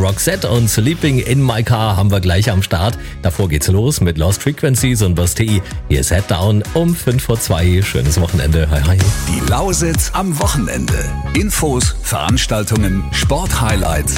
Roxette und Sleeping in My Car haben wir gleich am Start. Davor geht's los mit Lost Frequencies und Bastille. Hier ist Head Down um 5:02. Schönes Wochenende. Hi, hi. Die Lausitz am Wochenende. Infos, Veranstaltungen, Sporthighlights